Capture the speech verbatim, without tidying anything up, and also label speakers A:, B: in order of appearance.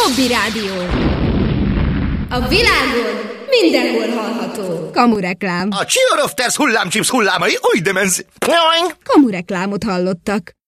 A: Hobby Rádió. A világon mindenhol hallható. Kamureklám.
B: A Cheer of Ters hullámcsips hullámai új dimenzió.
A: Kamureklámot hallottak.